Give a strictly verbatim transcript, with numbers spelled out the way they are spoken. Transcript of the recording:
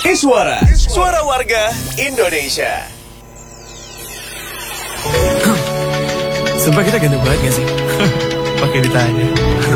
Iswara, suara warga Indonesia. Sumpah kita ganteng banget gak sih? Pakai ditanya.